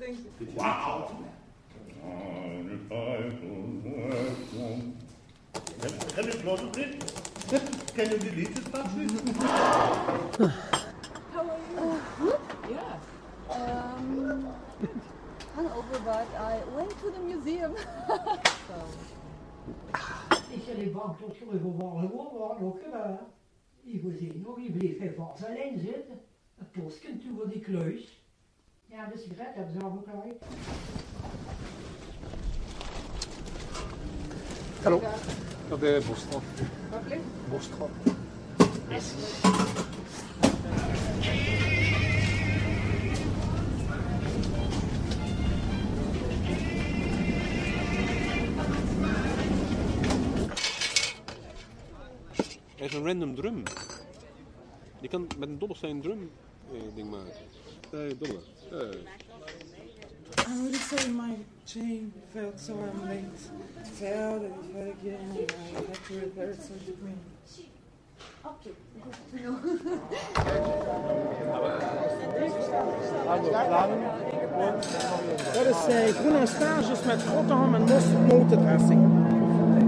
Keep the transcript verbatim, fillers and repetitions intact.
Thank you. Wow. Heb je vlot op dit? Ken je die liedjes passen? How are you? Uh, yeah. Um, hungover, but I went to the museum. So. Ik zit in bank tot geluk op alle gewoon ook gedaan. Ik wil zien nog, je bleef heel vast alleen zitten. Het postje toe voor die kluis. Ja, de sigaret hebben ze al gekrijgt. Hallo. Dat is Bosstraat. Wat ligt? Bosstraat. Yes. Er is een random drum. Je kan met een dobbelsteen drum eh, ding maken. Nee, dobbelen. Eh. I already say my chain felt, so I'm late. Failed and tried again. I had to repair it, so it took me. Okay, good to know. Dat is uh, groene asperges met grotteham en mos motor dressing.